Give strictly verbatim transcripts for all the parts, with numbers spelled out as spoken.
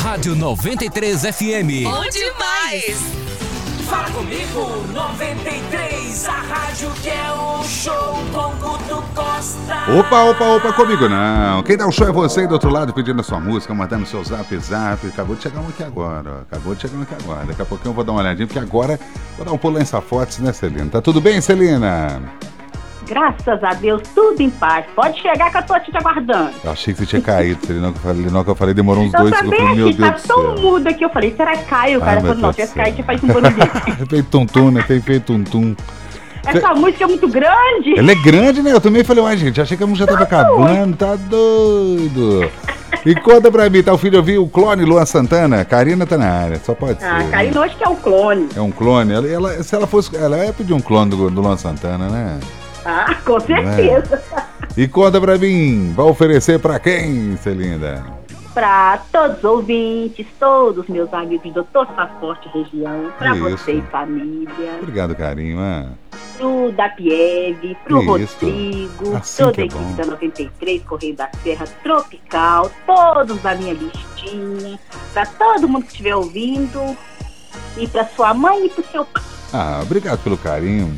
Rádio noventa e três F M. Bom demais! Fala comigo, noventa e três, a rádio que é o show com Guto Costa. Opa, opa, opa, comigo não. Quem dá o show é você aí do outro lado pedindo a sua música, mandando seu zap, zap. Acabou de chegar um aqui agora, ó. Acabou de chegar um aqui agora. Daqui a pouquinho eu vou dar uma olhadinha, porque agora vou dar um pulo em Safotes, né, Celina? Tá tudo bem, Celina? Graças a Deus, tudo em paz. Pode chegar que eu tô te aguardando. Eu achei que você tinha caído, Celina, que eu falei, não, que eu falei, demorou uns Eu dois segundos. também Meu aqui, Deus tá do céu. tão mudo aqui. Eu falei, será que caiu? O cara Ai, falou, meu não, Deus tivesse do céu. caído, faz um barulhinho. Tem tum-tum, né? Tem feito tum-tum. Essa música é muito grande. Ela é grande, né? Eu também falei, uai, gente, achei que a música já tava acabando, tá doido. E conta pra mim, tá o filho, eu vi o clone Luan Santana, Karina tá na área, só pode ser. Ah, né? Karina hoje que é um clone. É um clone, ela, ela- se ela fosse, ela ia pedir um clone do, do Luan Santana, né? Ah, com certeza. E conta pra mim, vai oferecer pra quem, Celinda? Pra todos os ouvintes, todos meus amigos do doutor Saforte Região, pra Que você isso? e família, Obrigado, carinho, ah. pro da Pieve, pro Que isso? Rodrigo, Assim toda que a é equipe bom. da noventa e três, Correio da Serra, Tropical, todos da minha listinha, pra todo mundo que estiver ouvindo, e pra sua mãe e pro seu pai. Ah, obrigado pelo carinho.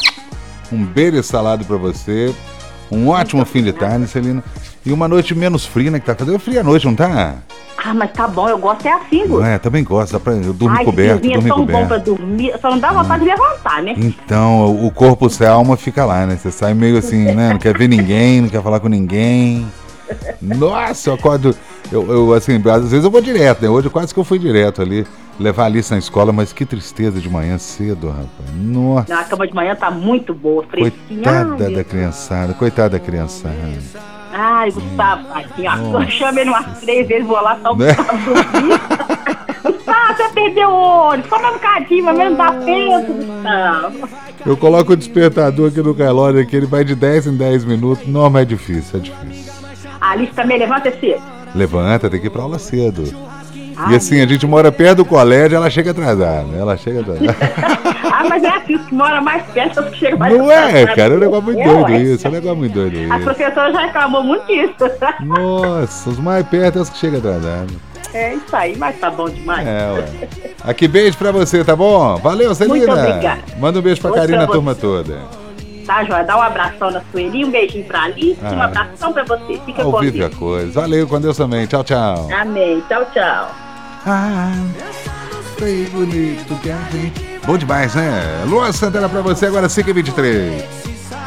Um beijo salado pra você. Um ótimo fim de tarde, Celina. E uma noite menos fria, né? Que tá fazendo frio à noite, não tá? Ah, mas tá bom, eu gosto é assim, Não Guto. é? Também gosto, dá pra eu durmo Ai, coberto, friozinho é dormir tão bom pra coberto. dormir, só não dá vontade de levantar, né? Então, o corpo sem a alma fica lá, né? Você sai meio assim, né? Não quer ver ninguém, não quer falar com ninguém. Nossa, eu acordo. Eu, eu, assim, às vezes eu vou direto, né? Hoje quase que eu fui direto ali, levar a Alice na escola, mas que tristeza de manhã cedo, rapaz. Nossa. Na cama de manhã tá muito boa, fresquinha. Coitada Ai, da meu criançada, coitada da criançada. Ai, Gustavo, assim, ó, Nossa. eu chamo ele umas três vezes, vou lá, só o Né? Gustavo dormir. Gustavo, você perdeu o ônibus, só mais um bocadinho, mas menos dá tempo, Gustavo. Eu coloco o despertador aqui no relógio, aqui, ele vai de dez em dez minutos. Não, mas é difícil, é difícil. A Alice também levanta cedo. Levanta, tem que ir pra aula cedo. Ai, E assim, a gente mora perto do colégio, ela chega atrasada. Ela chega atrasada. Ah, mas é assim, os que moram mais perto são os que chegam mais Não é, atrasados. cara, é um negócio muito É, doido ué. isso. É um negócio muito doido A isso. professora já reclamou muito disso. Nossa, os mais perto é os que chegam atrasados. É isso aí, mas tá bom demais. É, ué. Aqui, beijo pra você, tá bom? Valeu, Celina. Muito obrigada. Manda um beijo pra Outro Karina, a pra turma você. toda. Tá, Joia? Dá um abração na Sueli, um beijinho pra Alice, Ah. um abração pra você. Fica Ao com vivo a Deus. coisa. Valeu, com Deus também. Tchau, tchau. Amém. Tchau, tchau. Ah, foi bonito, que a gente... Bom demais, né? Luan Santana pra você, agora cinco e vinte e três.